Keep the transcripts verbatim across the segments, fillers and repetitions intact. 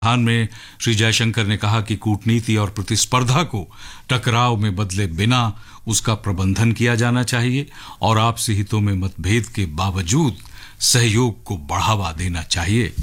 हाल में श्री जयशंकर ने कहा कि कूटनीति और प्रतिस्पर्धा को टकराव में बदले बिना उसका प्रबंधन किया जाना चाहिए और आपसी हितों में मतभेद के बावजूद सहयोग को बढ़ावा देना चाहिए।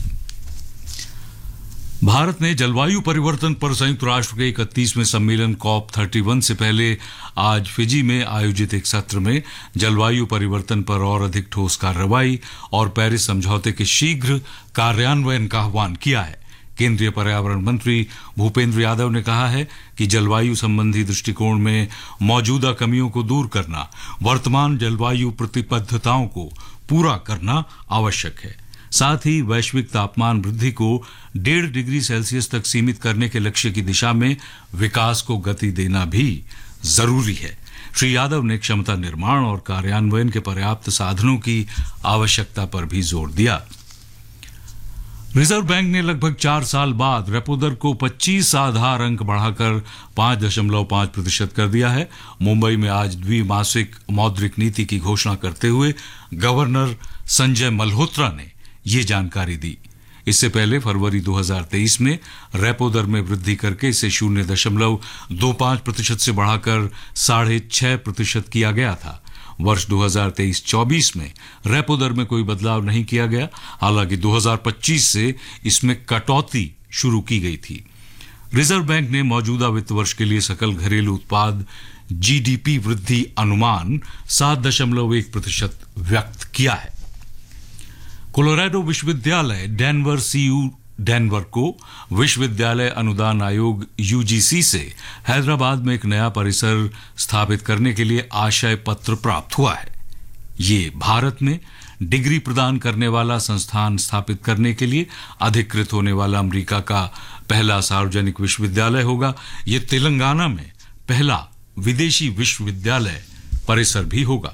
भारत ने जलवायु परिवर्तन पर संयुक्त राष्ट्र के इकतीसवें सम्मेलन कॉप इकतीस से पहले आज फिजी में आयोजित एक सत्र में जलवायु परिवर्तन पर और अधिक ठोस कार्रवाई और पेरिस समझौते के शीघ्र कार्यान्वयन का आह्वान किया है। केंद्रीय पर्यावरण मंत्री भूपेंद्र यादव ने कहा है कि जलवायु संबंधी दृष्टिकोण में मौजूदा कमियों को दूर करना, वर्तमान जलवायु प्रतिबद्धताओं को पूरा करना आवश्यक है। साथ ही वैश्विक तापमान वृद्धि को डेढ़ डिग्री सेल्सियस तक सीमित करने के लक्ष्य की दिशा में विकास को गति देना भी जरूरी है। श्री यादव ने क्षमता निर्माण और कार्यान्वयन के पर्याप्त साधनों की आवश्यकता पर भी जोर दिया। रिजर्व बैंक ने लगभग चार साल बाद रेपो दर को पच्चीस आधार अंक बढ़ाकर पांच दशमलव पांच प्रतिशत कर दिया है। मुंबई में आज द्विमासिक मौद्रिक नीति की घोषणा करते हुए गवर्नर संजय मल्होत्रा ने ये जानकारी दी। इससे पहले फरवरी दो हज़ार तेईस में रेपो दर में वृद्धि करके इसे शून्य दशमलव दो पांच प्रतिशत से बढ़ाकर साढ़े छह प्रतिशत किया गया था। वर्ष दो हज़ार तेईस चौबीस में रेपो दर में कोई बदलाव नहीं किया गया, हालांकि दो हज़ार पच्चीस से इसमें कटौती शुरू की गई थी। रिजर्व बैंक ने मौजूदा वित्त वर्ष के लिए सकल घरेलू उत्पाद जीडीपी वृद्धि अनुमान सात दशमलव एक प्रतिशत व्यक्त किया है। कोलोराडो विश्वविद्यालय डेनवर सीयू डेनवर को विश्वविद्यालय अनुदान आयोग यूजीसी से हैदराबाद में एक नया परिसर स्थापित करने के लिए आशय पत्र प्राप्त हुआ है। ये भारत में डिग्री प्रदान करने वाला संस्थान स्थापित करने के लिए अधिकृत होने वाला अमेरिका का पहला सार्वजनिक विश्वविद्यालय होगा। ये तेलंगाना में पहला विदेशी विश्वविद्यालय परिसर भी होगा।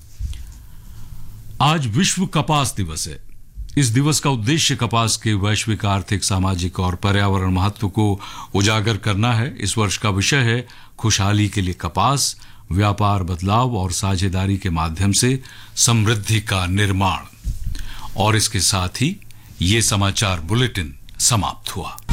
आज विश्व कपास दिवस है। इस दिवस का उद्देश्य कपास के वैश्विक आर्थिक, सामाजिक और पर्यावरण महत्व को उजागर करना है। इस वर्ष का विषय है खुशहाली के लिए कपास, व्यापार बदलाव और साझेदारी के माध्यम से समृद्धि का निर्माण। और इसके साथ ही ये समाचार बुलेटिन समाप्त हुआ।